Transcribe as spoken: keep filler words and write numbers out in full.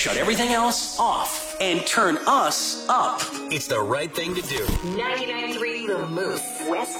shut everything else off and turn us up. It's the right thing to do. ninety-nine point three The Moose, West